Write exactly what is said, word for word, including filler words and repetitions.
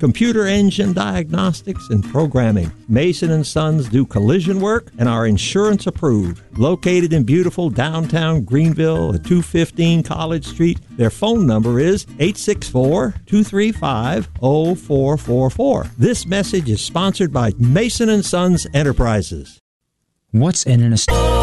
computer engine diagnostics and programming. Mason and Sons do collision work and are insurance approved. Located in beautiful downtown Greenville at two fifteen College Street, their phone number is eight six four, two three five, zero four four four. This message is sponsored by Mason and Sons Enterprises. What's in an estate?